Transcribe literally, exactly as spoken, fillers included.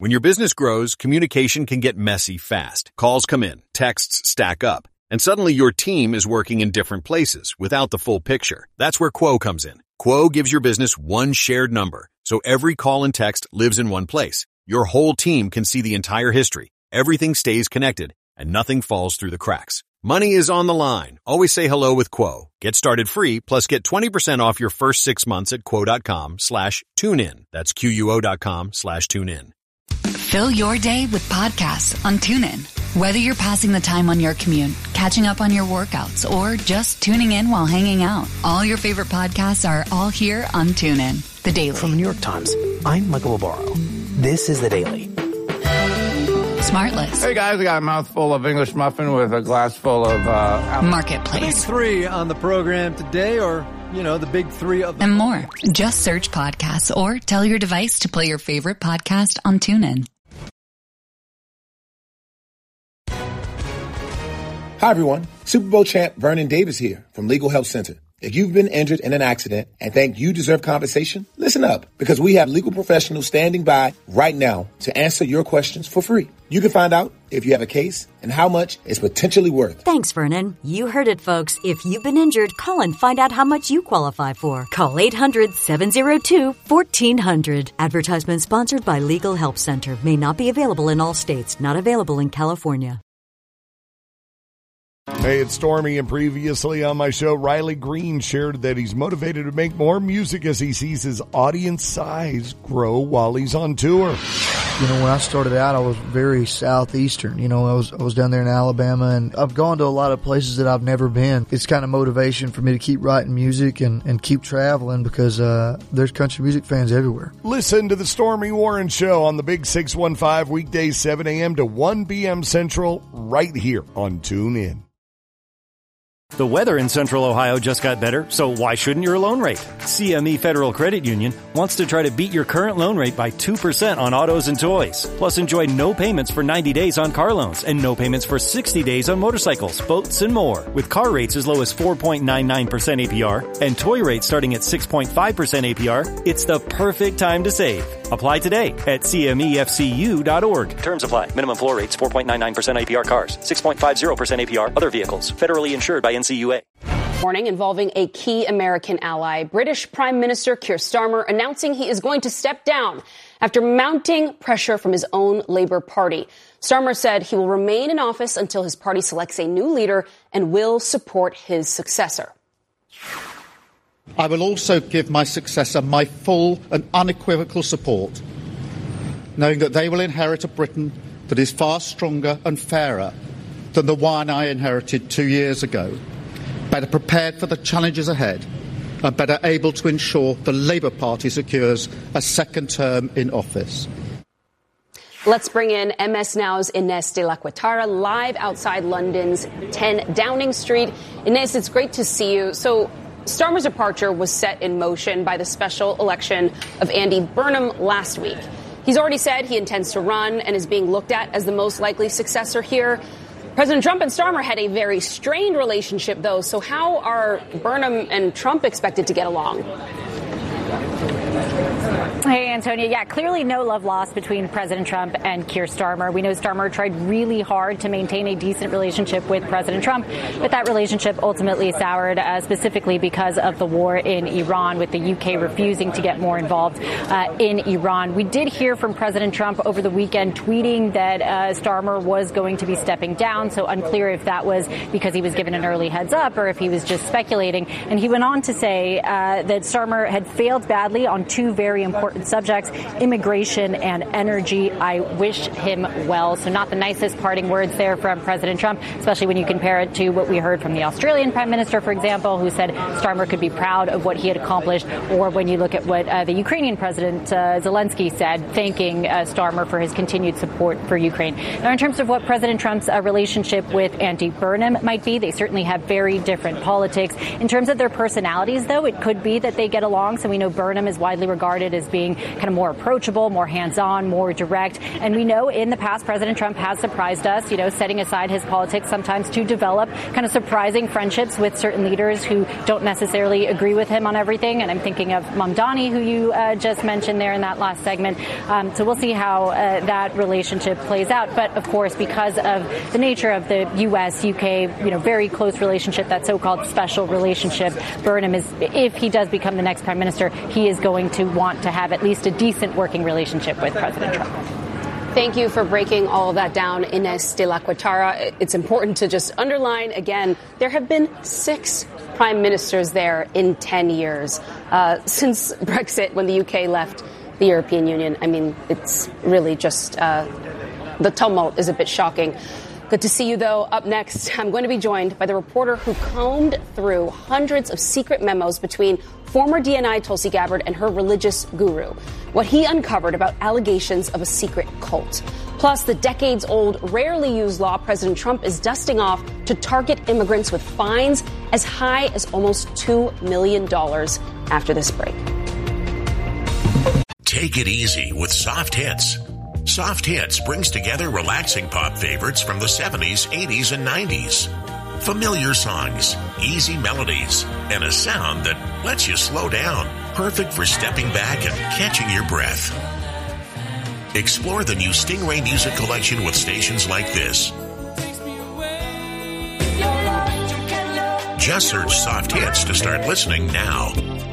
When your business grows, communication can get messy fast. Calls come in, texts stack up, and suddenly your team is working in different places without the full picture. That's where Quo comes in. Quo gives your business one shared number, so every call and text lives in one place. Your whole team can see the entire history. Everything stays connected, and nothing falls through the cracks. Money is on the line. Always say hello with Quo. Get started free, plus get twenty percent off your first six months at quo.com slash tune in. That's Q-U-O dot com slash tune in. Fill your day with podcasts on TuneIn. Whether you're passing the time on your commute, catching up on your workouts, or just tuning in while hanging out, all your favorite podcasts are all here on TuneIn. The Daily. From the New York Times, I'm Michael Barbaro. This is The Daily. Smartless. Hey guys, I got a mouthful of English muffin with a glass full of uh Marketplace. Big three on the program today, or, you know, the big three of the and more. Just search podcasts or tell your device to play your favorite podcast on TuneIn. Hi, everyone. Super Bowl champ Vernon Davis here from Legal Help Center. If you've been injured in an accident and think you deserve compensation, listen up, because we have legal professionals standing by right now to answer your questions for free. You can find out if you have a case and how much it's potentially worth. Thanks, Vernon. You heard it, folks. If you've been injured, call and find out how much you qualify for. Call eight hundred, seven oh two, fourteen hundred. Advertisement sponsored by Legal Help Center. May not be available in all states. Not available in California. Hey, it's Stormy, and previously on my show, Riley Green shared that he's motivated to make more music as he sees his audience size grow while he's on tour. You know, when I started out, I was very southeastern. You know, I was I was down there in Alabama, and I've gone to a lot of places that I've never been. It's kind of motivation for me to keep writing music and, and keep traveling, because uh, there's country music fans everywhere. Listen to the Stormy Warren Show on the Big six one five, weekdays seven a.m. to one p.m. Central, right here on TuneIn. The weather in Central Ohio just got better, so why shouldn't your loan rate? C M E Federal Credit Union wants to try to beat your current loan rate by two percent on autos and toys. Plus, enjoy no payments for ninety days on car loans and no payments for sixty days on motorcycles, boats, and more. With car rates as low as four point nine nine percent A P R and toy rates starting at six point five percent A P R, it's the perfect time to save. Apply today at C M E F C U dot org. Terms apply. Minimum floor rates four point nine nine percent A P R cars, six point five zero percent A P R other vehicles. Federally insured by N C U A. Morning involving a key American ally, British Prime Minister Keir Starmer announcing he is going to step down after mounting pressure from his own Labour Party. Starmer said he will remain in office until his party selects a new leader and will support his successor. I will also give my successor my full and unequivocal support, knowing that they will inherit a Britain that is far stronger and fairer than the one I inherited two years ago, better prepared for the challenges ahead, and better able to ensure the Labour Party secures a second term in office. Let's bring in M S Now's Ines de la Quatara live outside London's ten Downing Street. Ines, it's great to see you. So Starmer's departure was set in motion by the special election of Andy Burnham last week. He's already said he intends to run and is being looked at as the most likely successor here. President Trump and Starmer had a very strained relationship, though. So how are Burnham and Trump expected to get along? Hey, Antonia. Yeah, clearly no love lost between President Trump and Keir Starmer. We know Starmer tried really hard to maintain a decent relationship with President Trump, but that relationship ultimately soured, uh, specifically because of the war in Iran, with the U K refusing to get more involved uh, in Iran. We did hear from President Trump over the weekend tweeting that uh, Starmer was going to be stepping down, so unclear if that was because he was given an early heads up or if he was just speculating. And he went on to say uh, that Starmer had failed badly on two very important subjects, immigration and energy. I wish him well. So not the nicest parting words there from President Trump, especially when you compare it to what we heard from the Australian Prime Minister, for example, who said Starmer could be proud of what he had accomplished, or when you look at what uh, the Ukrainian President uh, Zelensky said, thanking uh, Starmer for his continued support for Ukraine. Now, in terms of what President Trump's uh, relationship with Andy Burnham might be, they certainly have very different politics. In terms of their personalities, though, it could be that they get along. So we know Burnham is widely regarded as being being kind of more approachable, more hands-on, more direct. And we know in the past, President Trump has surprised us, you know, setting aside his politics sometimes to develop kind of surprising friendships with certain leaders who don't necessarily agree with him on everything. And I'm thinking of Mamdani, who you uh, just mentioned there in that last segment. Um, so we'll see how uh, that relationship plays out. But of course, because of the nature of the U S U K, you know, very close relationship, that so-called special relationship, Burnham is, if he does become the next prime minister, he is going to want to have at least a decent working relationship with President Trump. Thank you for breaking all of that down, Ines de la Cuetara. It's important to just underline again, there have been six prime ministers there in ten years uh, since Brexit, when the U K left the European Union. I mean, it's really just uh, the tumult is a bit shocking. Good to see you, though. Up next, I'm going to be joined by the reporter who combed through hundreds of secret memos between former D N I Tulsi Gabbard and her religious guru. What he uncovered about allegations of a secret cult. Plus, the decades-old, rarely used law President Trump is dusting off to target immigrants with fines as high as almost two million dollars after this break. Take it easy with Soft Hits. Soft Hits brings together relaxing pop favorites from the seventies, eighties, and nineties. Familiar songs, easy melodies, and a sound that lets you slow down. Perfect for stepping back and catching your breath. Explore the new Stingray Music Collection with stations like this. Just search Soft Hits to start listening now.